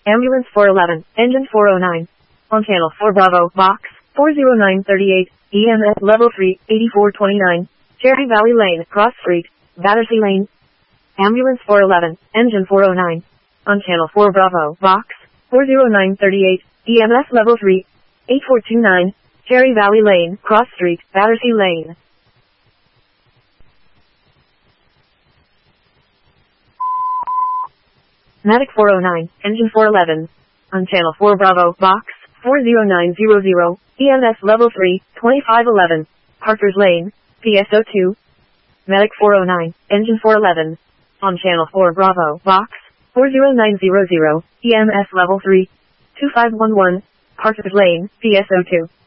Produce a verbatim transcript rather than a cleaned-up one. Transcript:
Ambulance four eleven, engine four oh nine. On channel four Bravo, box four oh nine thirty-eight, E M S level three, eighty-four twenty-nine, Cherry Valley Lane, Cross Street, Battersea Lane. Ambulance four eleven, engine four oh nine. On channel four Bravo, box four oh nine thirty-eight, E M S level three, eighty-four twenty-nine, Cherry Valley Lane, Cross Street, Battersea Lane. Medic four oh nine, engine four eleven. On channel four Bravo, box four oh nine hundred, E M S level three, twenty-five eleven, Parkers Lane, P S O two. Medic four oh nine, engine four eleven. On channel four Bravo, box four oh nine hundred, E M S level three, two five one one, Parkers Lane, P S O two.